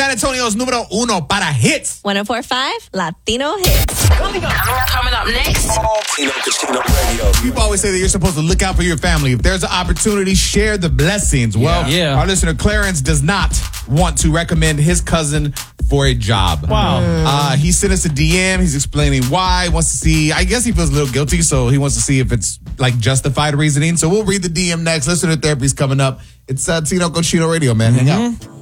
San Antonio's número uno para hits. 104.5 Latino Hits. Coming up next. Tino Casino Radio. People always say that you're supposed to look out for your family. If there's an opportunity, share the blessings. Well, our listener Clarence does not want to recommend his cousin for a job. Wow. He sent us a DM. He's explaining why. Wants to see. I guess he feels a little guilty, so he wants to see if it's like justified reasoning. So we'll read the DM next. Listener therapy's coming up. It's Tino Cochino Radio, man. Hang out.